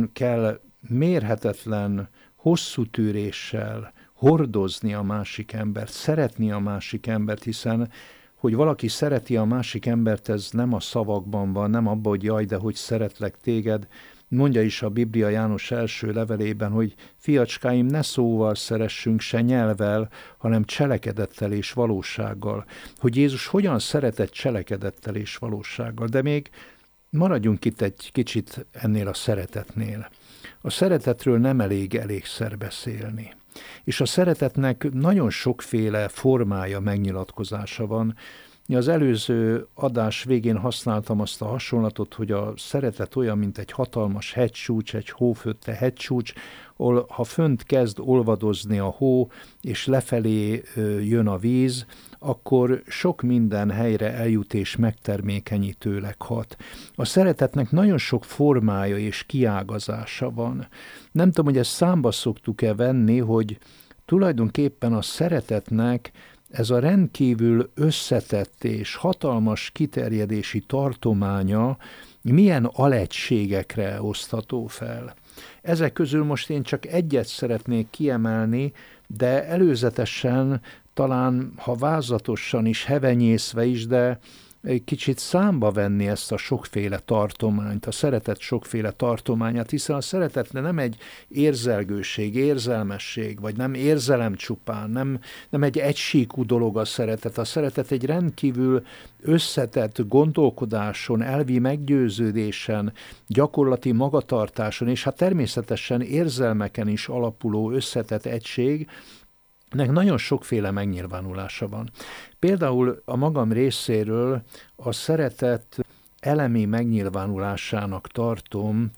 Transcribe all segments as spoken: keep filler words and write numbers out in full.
hogyan kell mérhetetlen, hosszú tűréssel hordozni a másik embert, szeretni a másik embert, hiszen hogy valaki szereti a másik embert, ez nem a szavakban van, nem abban, hogy jaj, de hogy szeretlek téged. Mondja is a Biblia János első levelében, hogy fiacskáim, ne szóval szeressünk, se nyelvvel, hanem cselekedettel és valósággal. Hogy Jézus hogyan szeretett cselekedettel és valósággal. De még maradjunk itt egy kicsit ennél a szeretetnél. A szeretetről nem elég elégszer beszélni. És a szeretetnek nagyon sokféle formája, megnyilatkozása van. Az előző adás végén használtam azt a hasonlatot, hogy a szeretet olyan, mint egy hatalmas hegycsúcs, egy hófötte hegycsúcs, ahol ha fönt kezd olvadozni a hó, és lefelé jön a víz, akkor sok minden helyre eljut és megtermékenyítőleg hat. A szeretetnek nagyon sok formája és kiágazása van. Nem tudom, hogy ezt számba szoktuk-e venni, hogy tulajdonképpen a szeretetnek ez a rendkívül összetett és hatalmas kiterjedési tartománya milyen alegységekre osztható fel. Ezek közül most én csak egyet szeretnék kiemelni, de előzetesen talán, ha vázlatosan is, hevenyészve is, de egy kicsit számba venni ezt a sokféle tartományt, a szeretet sokféle tartományát, hiszen a szeretet nem egy érzelgőség, érzelmesség, vagy nem érzelem csupán, nem, nem egy egysíkú dolog a szeretet. A szeretet egy rendkívül összetett gondolkodáson, elvi meggyőződésen, gyakorlati magatartáson, és hát természetesen érzelmeken is alapuló összetett egység, nek nagyon sokféle megnyilvánulása van. Például a magam részéről a szeretet elemi megnyilvánulásának tartom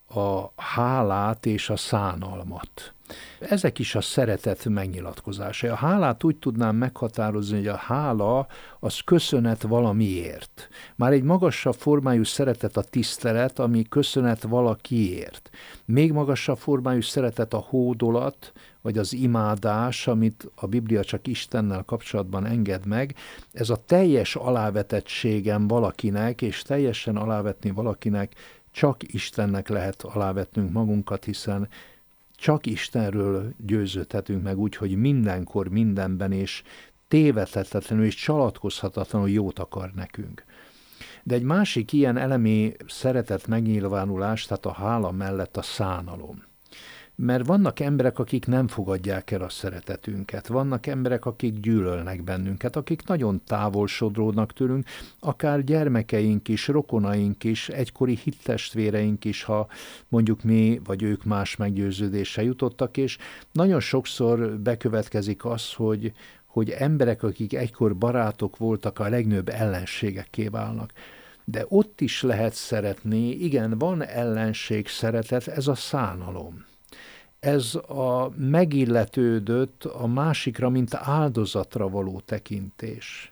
a hálát és a szánalmat. Ezek is a szeretet megnyilatkozása. A hálát úgy tudnám meghatározni, hogy a hála az köszönet valamiért. Már egy magasabb formájú szeretet a tisztelet, ami köszönet valakiért. Még magasabb formájú szeretet a hódolat, vagy az imádás, amit a Biblia csak Istennel kapcsolatban enged meg. Ez a teljes alávetettségem valakinek, és teljesen alávetni valakinek csak Istennek lehet alávetnünk magunkat, hiszen csak Istenről győződhetünk meg úgy, hogy mindenkor, mindenben és tévedhetetlenül és csalatkozhatatlanul jót akar nekünk. De egy másik ilyen elemi szeretet megnyilvánulás, tehát a hála mellett a szánalom. Mert vannak emberek, akik nem fogadják el a szeretetünket, vannak emberek, akik gyűlölnek bennünket, akik nagyon távol sodródnak tőlünk, akár gyermekeink is, rokonaink is, egykori hittestvéreink is, ha mondjuk mi vagy ők más meggyőződésre jutottak, és nagyon sokszor bekövetkezik az, hogy, hogy emberek, akik egykor barátok voltak, a legnagyobb ellenségekké válnak. De ott is lehet szeretni, igen, van ellenség, szeretet, ez a szánalom. Ez a megilletődött a másikra, mint áldozatra való tekintés.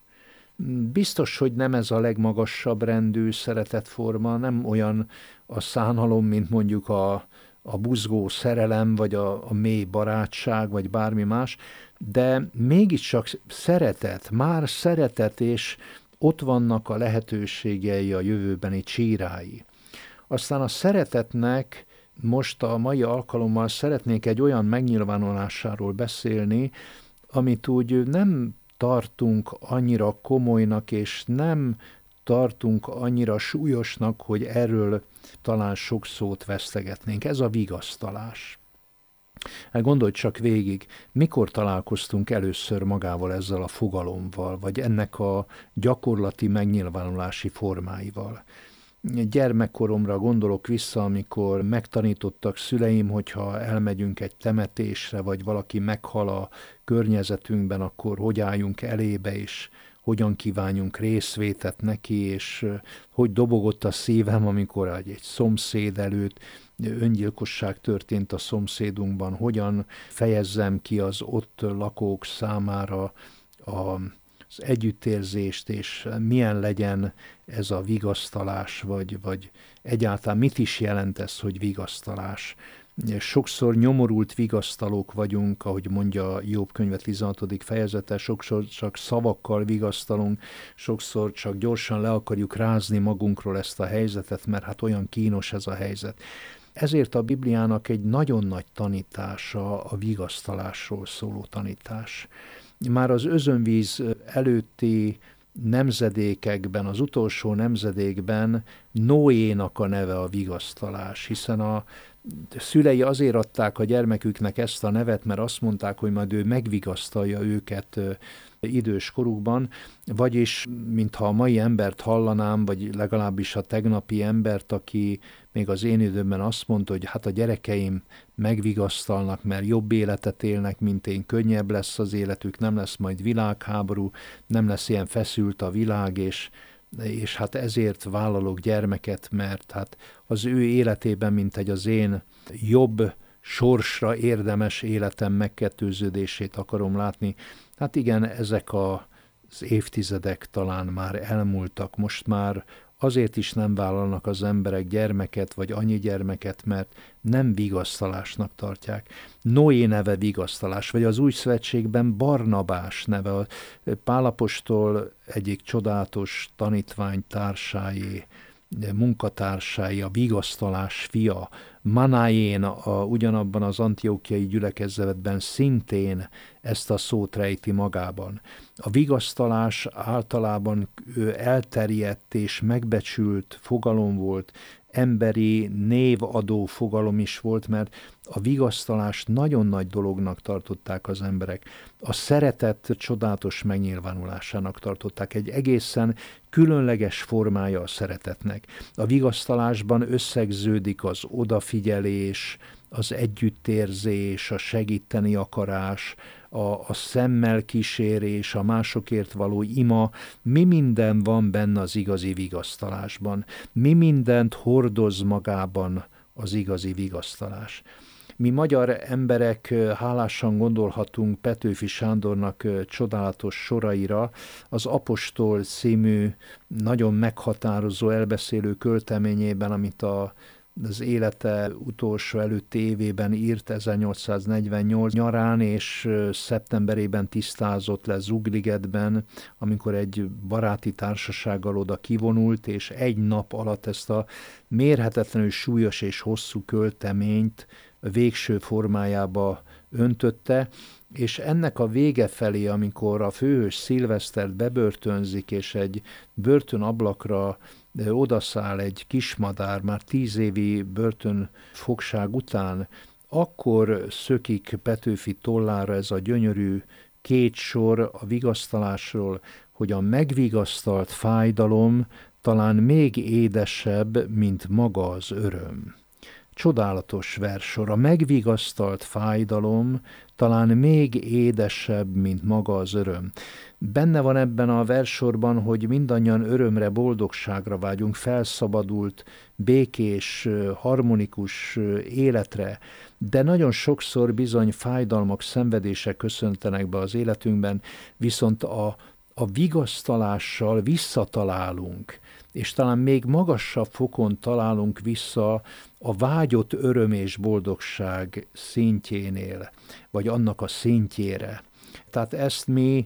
Biztos, hogy nem ez a legmagasabb rendű szeretetforma, nem olyan a szánalom, mint mondjuk a, a buzgó szerelem, vagy a, a mély barátság, vagy bármi más, de mégiscsak szeretet, már szeretet, és ott vannak a lehetőségei, a jövőbeni csírái. Aztán a szeretetnek most a mai alkalommal szeretnék egy olyan megnyilvánulásáról beszélni, amit úgy nem tartunk annyira komolynak, és nem tartunk annyira súlyosnak, hogy erről talán sok szót vesztegetnénk. Ez a vigasztalás. Hát gondolj csak végig, mikor találkoztunk először magával ezzel a fogalommal, vagy ennek a gyakorlati megnyilvánulási formáival. Gyermekkoromra gondolok vissza, amikor megtanítottak szüleim, hogyha elmegyünk egy temetésre, vagy valaki meghal a környezetünkben, akkor hogy álljunk elébe, és hogyan kívánjunk részvétet neki, és hogy dobogott a szívem, amikor egy szomszéd előtt öngyilkosság történt a szomszédunkban, hogyan fejezzem ki az ott lakók számára a az együttérzést, és milyen legyen ez a vigasztalás, vagy, vagy egyáltalán mit is jelent ez, hogy vigasztalás. Sokszor nyomorult vigasztalók vagyunk, ahogy mondja Jobb könyve tizenhatodik fejezete, sokszor csak szavakkal vigasztalunk, sokszor csak gyorsan le akarjuk rázni magunkról ezt a helyzetet, mert hát olyan kínos ez a helyzet. Ezért a Bibliának egy nagyon nagy tanítása a vigasztalásról szóló tanítás. Már az özönvíz előtti nemzedékekben, az utolsó nemzedékben Noénak a neve a vigasztalás, hiszen a szülei azért adták a gyermeküknek ezt a nevet, mert azt mondták, hogy majd ő megvigasztalja őket idős korukban, vagyis mintha a mai embert hallanám, vagy legalábbis a tegnapi embert, aki még az én időmben azt mondta, hogy hát a gyerekeim megvigasztalnak, mert jobb életet élnek, mint én, könnyebb lesz az életük, nem lesz majd világháború, nem lesz ilyen feszült a világ, és, és hát ezért vállalok gyermeket, mert hát az ő életében, mint egy az én jobb sorsra érdemes életem megkettőződését akarom látni. Hát igen, ezek az évtizedek talán már elmúltak, most már azért is nem vállalnak az emberek gyermeket, vagy annyi gyermeket, mert nem vigasztalásnak tartják. Noé neve vigasztalás, vagy az Új Szövetségben Barnabás neve, a Pál apostol egyik csodálatos tanítvány társái, munkatársai, a vigasztalás fia, Manaén, a, ugyanabban az antiokiai gyülekezetben szintén ezt a szót rejti magában. A vigasztalás általában elterjedt és megbecsült fogalom volt, emberi névadó fogalom is volt, mert a vigasztalást nagyon nagy dolognak tartották az emberek. A szeretet csodálatos megnyilvánulásának tartották, egy egészen különleges formája a szeretetnek. A vigasztalásban összegződik az odafigyelés, az együttérzés, a segíteni akarás, a, a szemmel kísérés, a másokért való ima, mi minden van benne az igazi vigasztalásban, mi mindent hordoz magában az igazi vigasztalás. Mi magyar emberek hálásan gondolhatunk Petőfi Sándornak csodálatos soraira, az Apostol című nagyon meghatározó elbeszélő költeményében, amit a az élete utolsó előtti évében írt ezernyolcszáznegyvennyolc nyarán, és szeptemberében tisztázott le Zugligetben, amikor egy baráti társasággal oda kivonult, és egy nap alatt ezt a mérhetetlenül súlyos és hosszú költeményt végső formájába öntötte, és ennek a vége felé, amikor a főhős Szilvesztert bebörtönzik, és egy börtönablakra odaszáll egy kismadár már tíz évi börtönfogság után, akkor szökik Petőfi tollára ez a gyönyörű két sor a vigasztalásról, hogy a megvigasztalt fájdalom talán még édesebb, mint maga az öröm. Csodálatos verssor, a megvigasztalt fájdalom talán még édesebb, mint maga az öröm. Benne van ebben a versorban, hogy mindannyian örömre, boldogságra vágyunk, felszabadult, békés, harmonikus életre, de nagyon sokszor bizony fájdalmak, szenvedések köszöntenek be az életünkben, viszont a, a vigasztalással visszatalálunk, és talán még magasabb fokon találunk vissza a vágyott öröm és boldogság szintjénél, vagy annak a szintjére. Tehát ezt mi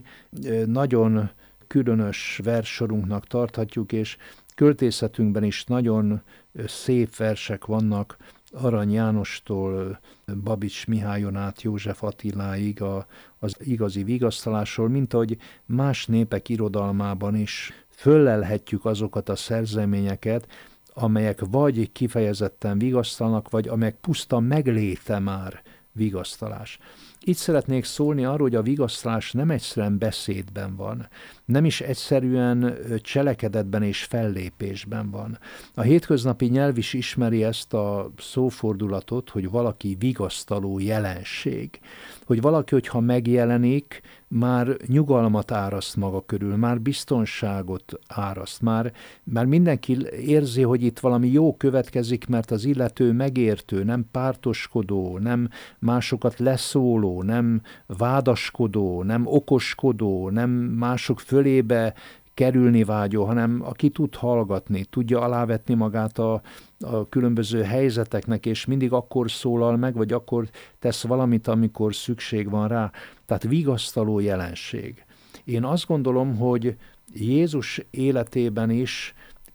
nagyon különös verssorunknak tarthatjuk, és költészetünkben is nagyon szép versek vannak, Arany Jánostól Babics Mihályon át József Attiláig a, az igazi vigasztalásról, mint ahogy más népek irodalmában is föllelhetjük azokat a szerzeményeket, amelyek vagy kifejezetten vigasztalnak, vagy amelyek puszta megléte már vigasztalás. Itt szeretnék szólni arról, hogy a vigasztalás nem egyszerűen beszédben van, nem is egyszerűen cselekedetben és fellépésben van. A hétköznapi nyelv is ismeri ezt a szófordulatot, hogy valaki vigasztaló jelenség. Hogy valaki, hogyha megjelenik, már nyugalmat áraszt maga körül, már biztonságot áraszt, már, már mindenki érzi, hogy itt valami jó következik, mert az illető megértő, nem pártoskodó, nem másokat leszóló, nem vádaskodó, nem okoskodó, nem mások fölébe kerülni vágyó, hanem aki tud hallgatni, tudja alávetni magát a, a különböző helyzeteknek, és mindig akkor szólal meg, vagy akkor tesz valamit, amikor szükség van rá. Tehát vigasztaló jelenség. Én azt gondolom, hogy Jézus életében is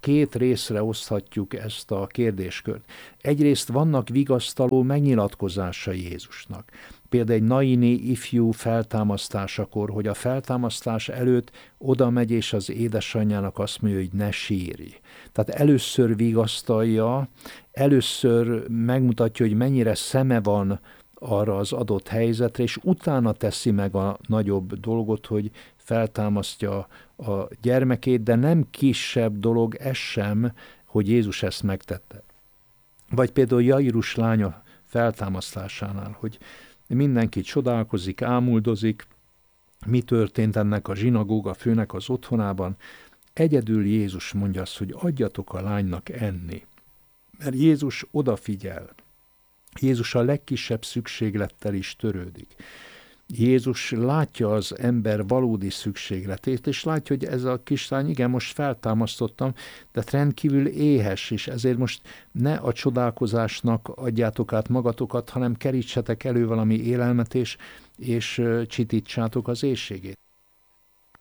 két részre oszthatjuk ezt a kérdéskört. Egyrészt vannak vigasztaló megnyilatkozásai Jézusnak. Például egy naini ifjú feltámasztásakor, hogy a feltámasztás előtt oda megy, és az édesanyjának azt mondja, hogy ne sírj. Tehát először vigasztalja, először megmutatja, hogy mennyire szeme van arra az adott helyzetre, és utána teszi meg a nagyobb dolgot, hogy feltámasztja a gyermekét, de nem kisebb dolog ez sem, hogy Jézus ezt megtette. Vagy például Jairus lánya feltámasztásánál, hogy mindenki csodálkozik, ámuldozik, mi történt ennek a zsinagóga főnek az otthonában. Egyedül Jézus mondja azt, hogy adjatok a lánynak enni. Mert Jézus odafigyel. Jézus a legkisebb szükséglettel is törődik. Jézus látja az ember valódi szükségletét, és látja, hogy ez a kislány, igen, most feltámasztottam, de rendkívül éhes, és ezért most ne a csodálkozásnak adjátok át magatokat, hanem kerítsetek elő valami élelmet, és, és csitítsátok az éhségét.